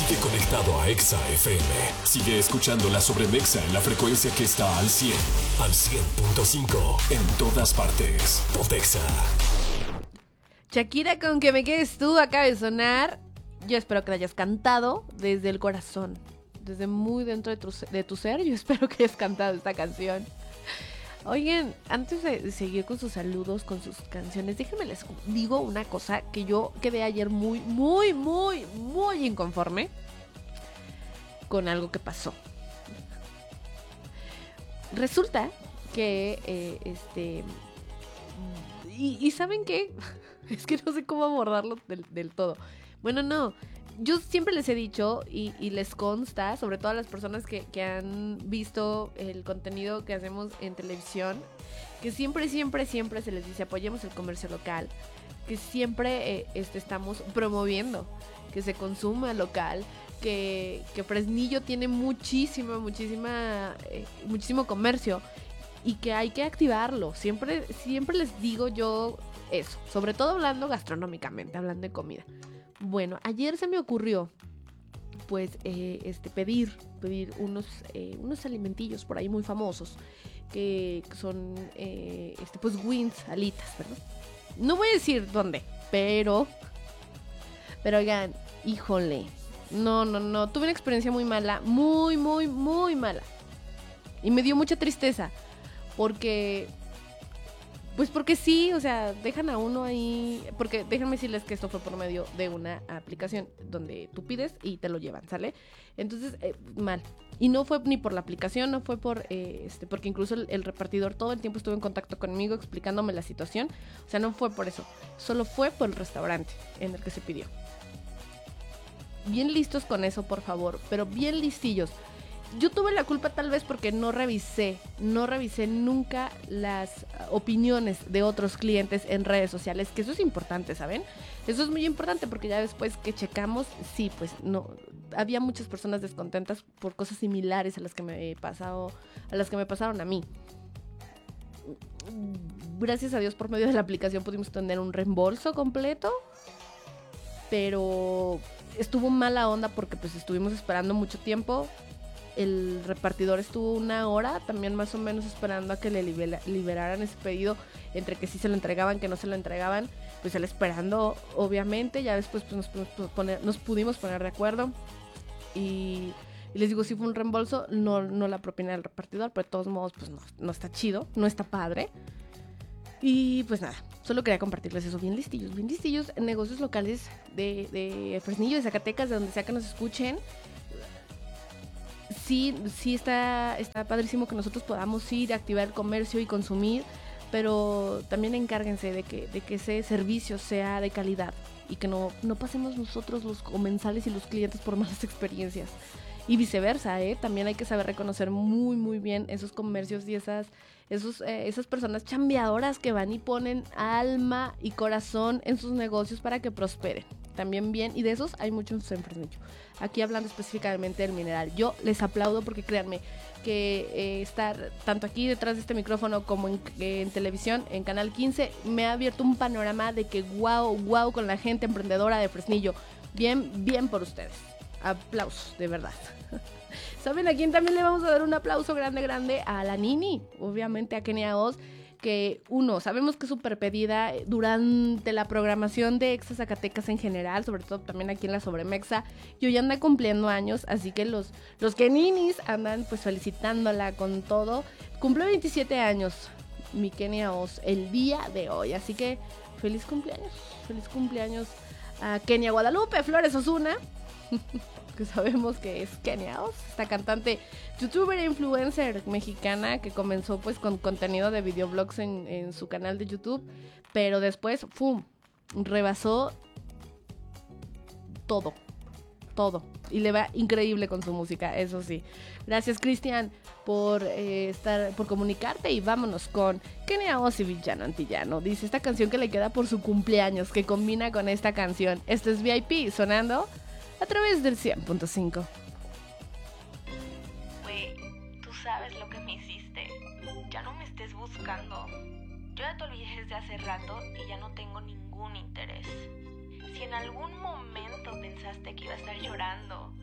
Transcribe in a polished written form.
Sigue conectado a Exa FM. Sigue escuchando la Sobremexa en la frecuencia que está al 100, al 100.5 en todas partes. Pontexa. Shakira con Que me quedes tú acaba de sonar. Yo espero que la hayas cantado desde el corazón, desde muy dentro de tu ser. Yo espero que hayas cantado esta canción. Oigan, antes de seguir con sus saludos, con sus canciones, déjenme les digo una cosa que yo quedé ayer muy inconforme con algo que pasó. Resulta que, ¿y saben qué? Es que no sé cómo abordarlo del todo. Bueno, no. Yo siempre les he dicho y les consta, sobre todo a las personas que han visto el contenido que hacemos en televisión, que siempre se les dice apoyemos el comercio local, que siempre estamos promoviendo que se consuma local, que Fresnillo tiene muchísimo comercio y que hay que activarlo. Siempre les digo yo eso, sobre todo hablando gastronómicamente, hablando de comida. Bueno, ayer se me ocurrió pues pedir unos alimentillos por ahí muy famosos que son pues wings, alitas, ¿verdad? No voy a decir dónde, pero oigan, híjole, no, tuve una experiencia muy mala, muy mala. Y me dio mucha tristeza porque sí, o sea, dejan a uno ahí, porque déjenme decirles que esto fue por medio de una aplicación donde tú pides y te lo llevan, ¿sale? Entonces, mal. Y no fue ni por la aplicación, no fue por, porque incluso el repartidor todo el tiempo estuvo en contacto conmigo explicándome la situación. O sea, no fue por eso, solo fue por el restaurante en el que se pidió. Bien listos con eso, por favor, pero bien listillos. Yo tuve la culpa tal vez porque no revisé nunca las opiniones de otros clientes en redes sociales, que eso es importante, ¿saben? Eso es muy importante porque ya después que checamos, sí, pues no, había muchas personas descontentas por cosas similares a las que me pasaron a mí. Gracias a Dios por medio de la aplicación pudimos tener un reembolso completo, pero estuvo mala onda porque pues estuvimos esperando mucho tiempo. El repartidor estuvo 1 hora también más o menos esperando a que le liberaran ese pedido, entre que sí se lo entregaban, que no se lo entregaban, pues él esperando, obviamente. Ya después pues, nos pudimos poner de acuerdo y les digo, sí fue un reembolso, no la propina del repartidor, pero de todos modos pues no está chido, no está padre. Y pues nada, solo quería compartirles eso, bien listillos, en negocios locales de Fresnillo, de Zacatecas, de donde sea que nos escuchen. Sí está padrísimo que nosotros podamos ir a activar el comercio y consumir, pero también encárguense de que ese servicio sea de calidad y que no pasemos nosotros los comensales y los clientes por malas experiencias. Y viceversa, también hay que saber reconocer muy bien esos comercios y esas personas chambeadoras que van y ponen alma y corazón en sus negocios para que prosperen. También bien, y de esos hay muchos en Fresnillo. Aquí hablando específicamente del mineral, yo les aplaudo porque créanme que estar tanto aquí detrás de este micrófono como en televisión, en Canal 15, me ha abierto un panorama de que wow con la gente emprendedora de Fresnillo. Bien por ustedes. Aplausos, de verdad. ¿Saben a quién también le vamos a dar un aplauso grande? A la Nini, obviamente a Kenia Oz, que sabemos que es súper pedida durante la programación de Exa Zacatecas en general, sobre todo también aquí en la Sobremexa, y hoy anda cumpliendo años, así que los Keninis andan pues felicitándola con todo. Cumple 27 años mi Kenia Oz el día de hoy, así que feliz cumpleaños a Kenia Guadalupe Flores Osuna, que sabemos que es Kenia Oz, esta cantante, youtuber e influencer mexicana que comenzó pues con contenido de videoblogs en su canal de YouTube, pero después rebasó todo y le va increíble con su música, eso sí. Gracias, Cristian, por comunicarte, y vámonos con Kenia Oz y Villano Antillano. Dice esta canción que le queda por su cumpleaños, que combina con esta canción. Esto es VIP sonando a través del 100.5. Güey, tú sabes lo que me hiciste. Ya no me estés buscando. Yo ya te olvidé desde hace rato y ya no tengo ningún interés. Si en algún momento pensaste que iba a estar llorando,